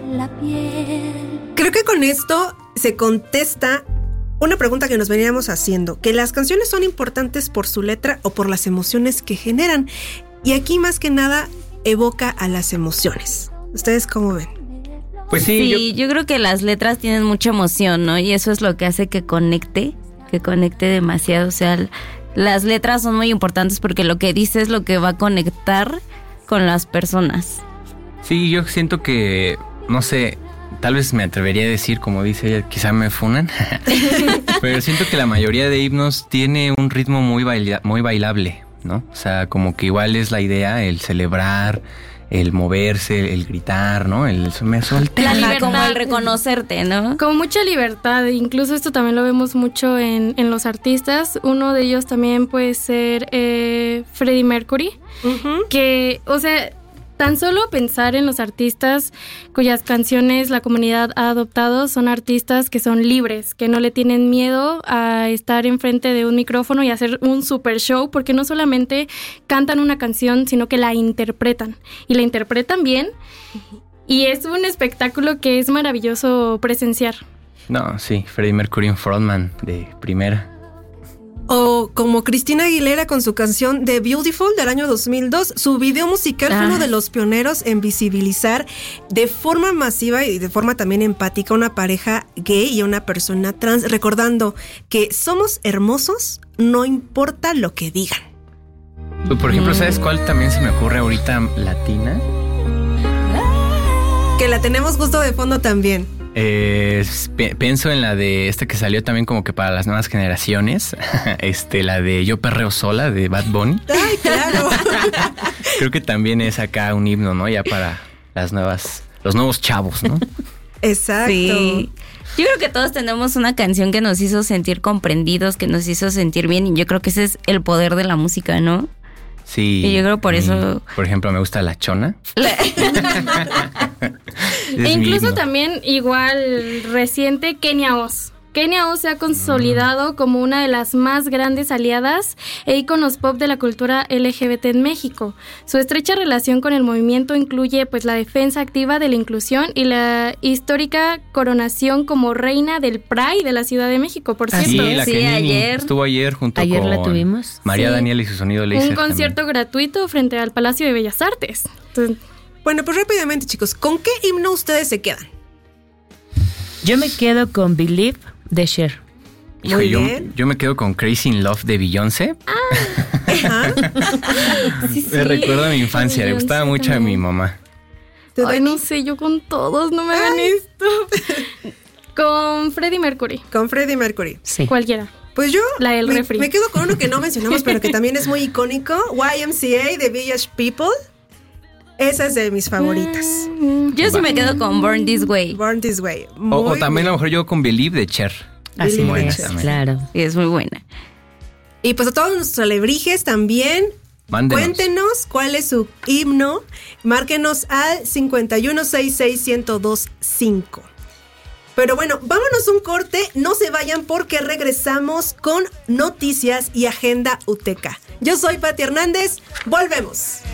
la piel. Creo que con esto se contesta una pregunta que nos veníamos haciendo, que las canciones son importantes por su letra o por las emociones que generan. Y aquí más que nada evoca a las emociones. ¿Ustedes cómo ven? Pues sí, yo creo que las letras tienen mucha emoción, ¿no? Y eso es lo que hace que conecte demasiado. O sea, las letras son muy importantes porque lo que dice es lo que va a conectar con las personas. Sí, yo siento que, no sé, tal vez me atrevería a decir, como dice ella, quizá me funan, pero siento que la mayoría de himnos tiene un ritmo muy bailable, ¿no? O sea, como que igual es la idea, el celebrar, el moverse, el gritar, ¿no? El me solté. La libertad, como el reconocerte, ¿no? Como mucha libertad, incluso esto también lo vemos mucho en los artistas. Uno de ellos también puede ser Freddie Mercury, que, o sea, tan solo pensar en los artistas cuyas canciones la comunidad ha adoptado son artistas que son libres, que no le tienen miedo a estar enfrente de un micrófono y hacer un super show, porque no solamente cantan una canción, sino que la interpretan. Y la interpretan bien, y es un espectáculo que es maravilloso presenciar. No, sí, Freddie Mercury, un frontman de primera. O como Cristina Aguilera con su canción The Beautiful del año 2002, su video musical fue uno de los pioneros en visibilizar de forma masiva y de forma también empática a una pareja gay y a una persona trans, recordando que somos hermosos, no importa lo que digan. Por ejemplo, ¿sabes cuál también se me ocurre ahorita latina? Que la tenemos justo de fondo también. Pienso en la de esta que salió también como que para las nuevas generaciones, la de Yo Perreo Sola de Bad Bunny. ¡Ay, claro! Creo que también es acá un himno, ¿no? Ya para los nuevos chavos, ¿no? Exacto. Sí. Yo creo que todos tenemos una canción que nos hizo sentir comprendidos, que nos hizo sentir bien, y yo creo que ese es el poder de la música, ¿no? Sí. Y yo creo por eso... Por ejemplo, me gusta La Chona. E incluso también, igual reciente, Kenia Oz. Kenia Oz se ha consolidado como una de las más grandes aliadas e íconos pop de la cultura LGBT en México. Su estrecha relación con el movimiento incluye pues la defensa activa de la inclusión y la histórica coronación como reina del Pride de la Ciudad de México, por cierto. Sí, la Kenini estuvo ayer junto ayer con la tuvimos. María Daniel y su sonido laser. Un concierto también gratuito frente al Palacio de Bellas Artes. Entonces, bueno, pues rápidamente, chicos, ¿con qué himno ustedes se quedan? Yo me quedo con Believe de Cher. Hijo, yo me quedo con Crazy in Love de Beyoncé. sí, Me recuerda a mi infancia, le gustaba mucho a mi mamá. Ay, no sé, yo con todos, no me hagan esto. Con Freddie Mercury. Con Freddie Mercury. Sí. Cualquiera. Pues yo La del refri. Me quedo con uno que no mencionamos, pero que también es muy icónico, YMCA de Village People. Esa es de mis favoritas. Yo sí me quedo con Born This Way. Born This Way. O también a lo mejor yo con Believe de Cher. Así buena es, también. claro. Sí, es muy buena. Y pues a todos nuestros alebrijes también. Mándenos. Cuéntenos cuál es su himno. Márquenos al 5166125. Pero bueno, vámonos un corte. No se vayan porque regresamos con noticias y agenda UTECA. Yo soy Pati Hernández. Volvemos.